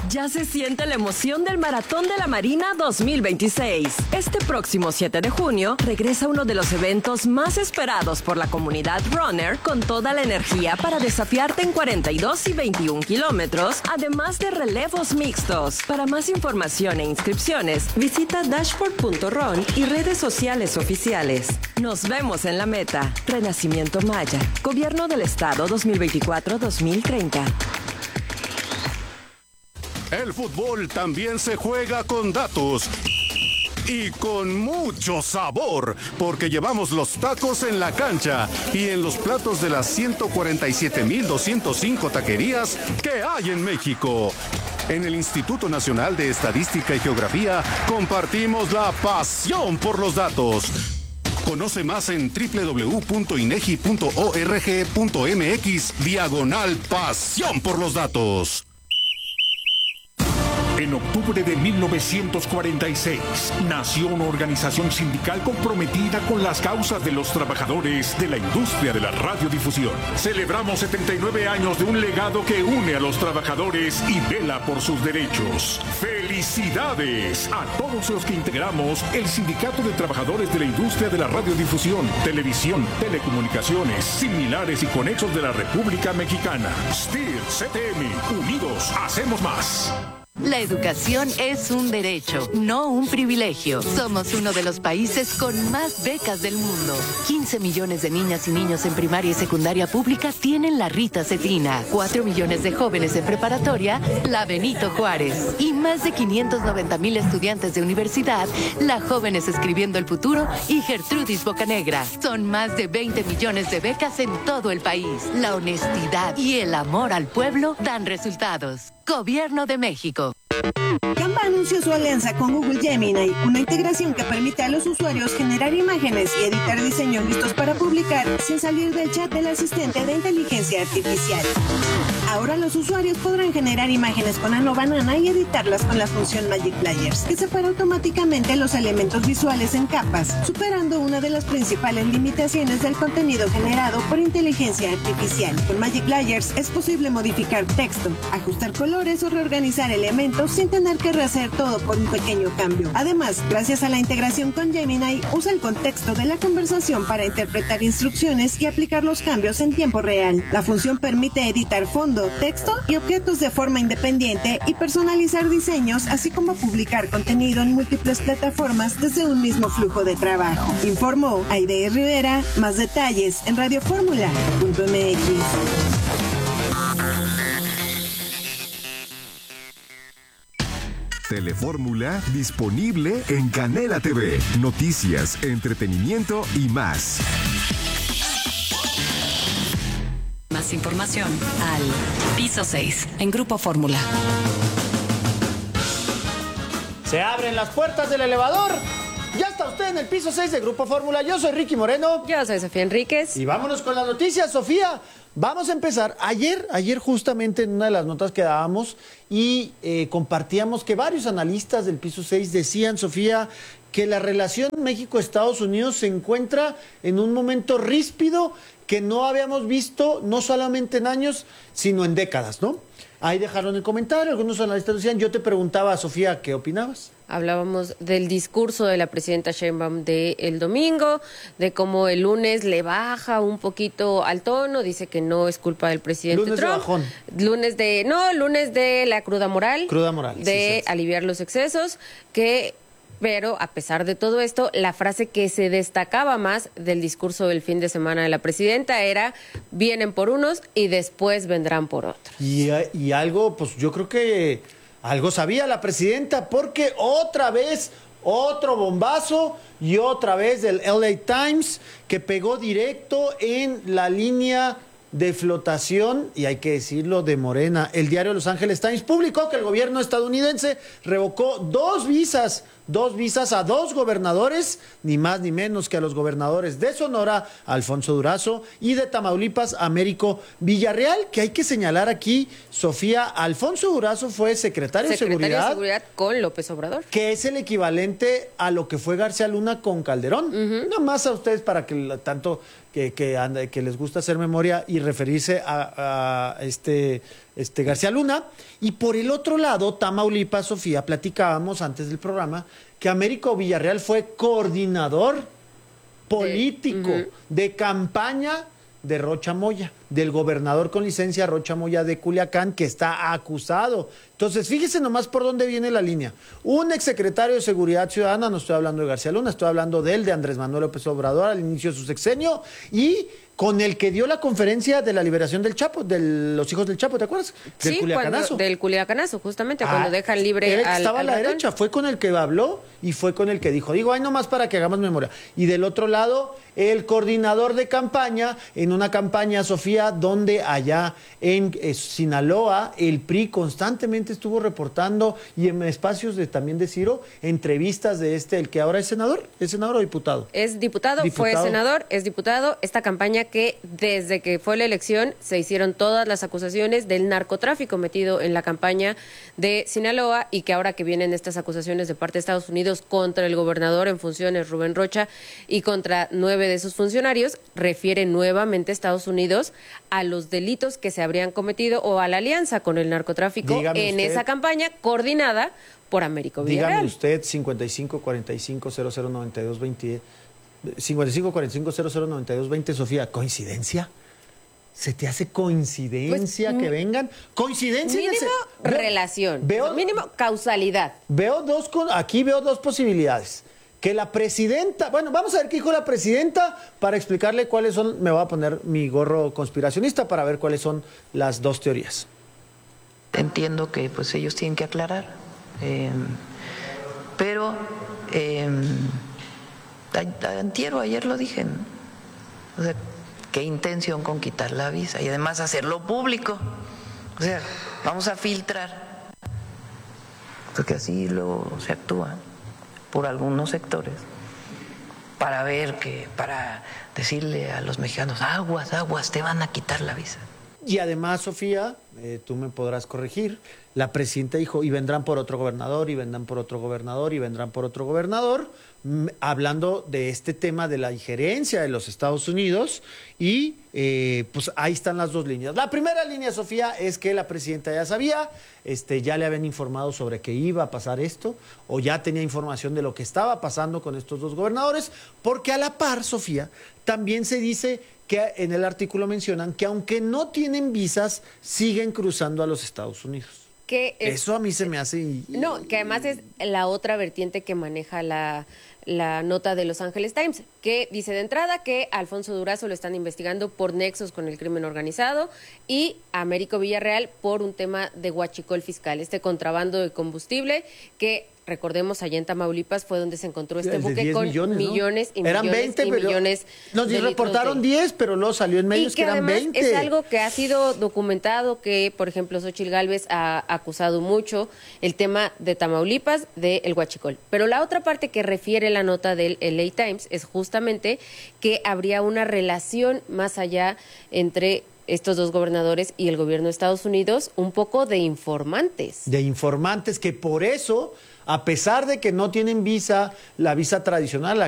Ya se siente la emoción del Maratón de la Marina 2026. Este próximo 7 de junio regresa uno de los eventos más esperados por la comunidad runner, con toda la energía para desafiarte en 42 y 21 kilómetros, además de relevos mixtos. Para más información e inscripciones, visita dashboard.run y redes sociales oficiales. Nos vemos en la meta. Renacimiento Maya. Gobierno del Estado 2024-2030. El fútbol también se juega con datos y con mucho sabor, porque llevamos los tacos en la cancha y en los platos de las 147,205 taquerías que hay en México. En el Instituto Nacional de Estadística y Geografía compartimos la pasión por los datos. Conoce más en www.inegi.org.mx/pasión por los datos. En octubre de 1946, nació una organización sindical comprometida con las causas de los trabajadores de la industria de la radiodifusión. Celebramos 79 años de un legado que une a los trabajadores y vela por sus derechos. ¡Felicidades a todos los que integramos el Sindicato de Trabajadores de la Industria de la Radiodifusión, Televisión, Telecomunicaciones, Similares y Conexos de la República Mexicana! STIR, CTM, unidos, hacemos más. La educación es un derecho, no un privilegio. Somos uno de los países con más becas del mundo. 15 millones de niñas y niños en primaria y secundaria pública tienen la Rita Cetina. 4 millones de jóvenes en preparatoria, la Benito Juárez. Y más de 590,000 estudiantes de universidad, la Jóvenes Escribiendo el Futuro y Gertrudis Bocanegra. Son más de 20 millones de becas en todo el país. La honestidad y el amor al pueblo dan resultados. Gobierno de México. Canva anunció su alianza con Google Gemini, una integración que permite a los usuarios generar imágenes y editar diseños listos para publicar sin salir del chat del asistente de inteligencia artificial. Ahora los usuarios podrán generar imágenes con Ano Banana y editarlas con la función Magic Layers, que separa automáticamente los elementos visuales en capas, superando una de las principales limitaciones del contenido generado por inteligencia artificial. Con Magic Layers es posible modificar texto, ajustar colores o reorganizar elementos sin tener que rehacer todo por un pequeño cambio. Además, gracias a la integración con Gemini, usa el contexto de la conversación para interpretar instrucciones y aplicar los cambios en tiempo real. La función permite editar fondo, texto y objetos de forma independiente y personalizar diseños, así como publicar contenido en múltiples plataformas desde un mismo flujo de trabajo. Informó Aide Rivera. Más detalles en radioformula.mx. Telefórmula disponible en Canela TV. Noticias, entretenimiento y más. Más información al piso 6 en Grupo Fórmula. Se abren las puertas del elevador. Ya está usted en el piso 6 de Grupo Fórmula. Yo soy Ricky Moreno. Yo soy Sofía Enríquez. Y vámonos con las noticias, Sofía. Vamos a empezar. Ayer justamente en una de las notas que dábamos y compartíamos que varios analistas del piso 6 decían, Sofía, que la relación México-Estados Unidos se encuentra en un momento ríspido que no habíamos visto no solamente en años, sino en décadas, ¿no? Ahí dejaron el comentario, algunos analistas decían, yo te preguntaba, Sofía, ¿qué opinabas? Hablábamos del discurso de la presidenta Sheinbaum del domingo, de cómo el lunes le baja un poquito al tono, dice que no es culpa del presidente lunes Trump. De bajón. Lunes de la cruda moral. Cruda moral. De sí, aliviar los excesos, pero a pesar de todo esto, la frase que se destacaba más del discurso del fin de semana de la presidenta era, vienen por unos y después vendrán por otros. Y algo, pues yo creo que algo sabía la presidenta, porque otra vez, otro bombazo y otra vez del LA Times que pegó directo en la línea de flotación, y hay que decirlo, de Morena. El diario Los Angeles Times publicó que el gobierno estadounidense revocó dos visas a dos gobernadores, ni más ni menos que a los gobernadores de Sonora, Alfonso Durazo, y de Tamaulipas, Américo Villarreal, que hay que señalar aquí, Sofía, Alfonso Durazo fue secretario de Seguridad con López Obrador, que es el equivalente a lo que fue García Luna con Calderón. Nada más a ustedes para que tanto que les gusta hacer memoria y referirse a García Luna. Y por el otro lado, Tamaulipas, Sofía, platicábamos antes del programa que Américo Villarreal fue coordinador político de campaña de Rocha Moya, del gobernador con licencia Rocha Moya de Culiacán, que está acusado. Entonces, fíjese nomás por dónde viene la línea. Un exsecretario de Seguridad Ciudadana, no estoy hablando de García Luna, estoy hablando de Andrés Manuel López Obrador al inicio de su sexenio, y con el que dio la conferencia de la liberación del Chapo, de los hijos del Chapo, ¿te acuerdas? Del Culiacanazo. Del Culiacanazo, justamente, cuando dejan libre al estaba a la ratón. derecha, fue con el que habló y fue con el que dijo, ahí nomás para que hagamos memoria. Y del otro lado, el coordinador de campaña, en una campaña, Sofía, donde allá en Sinaloa, el PRI constantemente estuvo reportando, y en espacios también de Ciro, entrevistas de el que ahora es senador o diputado. Es diputado, fue senador, es diputado. Esta campaña que desde que fue la elección se hicieron todas las acusaciones del narcotráfico metido en la campaña de Sinaloa, y que ahora que vienen estas acusaciones de parte de Estados Unidos contra el gobernador en funciones, Rubén Rocha, y contra 9 de sus funcionarios, refiere nuevamente Estados Unidos a los delitos que se habrían cometido o a la alianza con el narcotráfico esa campaña coordinada por Américo Villarreal. Dígame usted, 5545009220, 5545009220, Sofía, ¿coincidencia? ¿Se te hace coincidencia que vengan? ¿Coincidencia? Mínimo relación, mínimo causalidad. Aquí veo dos posibilidades. Que la presidenta, vamos a ver qué dijo la presidenta para explicarle cuáles son, me voy a poner mi gorro conspiracionista para ver cuáles son las dos teorías. Entiendo que pues ellos tienen que aclarar, pero ayer lo dije, ¿no? O sea, qué intención con quitar la visa y además hacerlo público. O sea, vamos a filtrar, porque así luego se actúa por algunos sectores para decirle a los mexicanos, aguas, te van a quitar la visa. Y además, Sofía, tú me podrás corregir, la presidenta dijo, y vendrán por otro gobernador, y vendrán por otro gobernador, y vendrán por otro gobernador, hablando de este tema de la injerencia de los Estados Unidos, y pues ahí están las dos líneas. La primera línea, Sofía, es que la presidenta ya sabía, ya le habían informado sobre que iba a pasar esto, o ya tenía información de lo que estaba pasando con estos dos gobernadores, porque a la par, Sofía, también se dice que en el artículo mencionan que aunque no tienen visas, siguen cruzando a los Estados Unidos. Eso a mí se me hace... No, que además es la otra vertiente que maneja la nota de Los Angeles Times, que dice de entrada que a Alfonso Durazo lo están investigando por nexos con el crimen organizado y a Américo Villarreal por un tema de huachicol fiscal, contrabando de combustible que... Recordemos, allá en Tamaulipas fue donde se encontró este buque con millones y eran millones 20, y millones. Nos reportaron 10, pero luego salió en medios que eran 20. Es algo que ha sido documentado, que, por ejemplo, Xóchitl Gálvez ha acusado mucho el tema de Tamaulipas, del huachicol. Pero la otra parte que refiere la nota del LA Times es justamente que habría una relación más allá entre estos dos gobernadores y el gobierno de Estados Unidos, un poco de informantes. De informantes que por eso, a pesar de que no tienen visa, la visa tradicional,